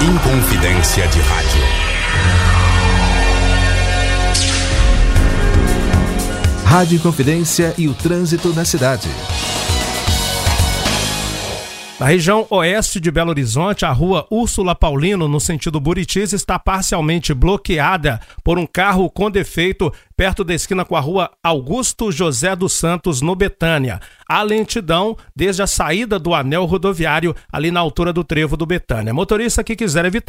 Inconfidência de Rádio. Rádio Inconfidência e o trânsito na cidade. Na região oeste de Belo Horizonte, a rua Úrsula Paulino, no sentido Buritis, está parcialmente bloqueada por um carro com defeito perto da esquina com a rua Augusto José dos Santos, no Betânia. Há lentidão desde a saída do anel rodoviário ali na altura do trevo do Betânia. Motorista que quiser evitar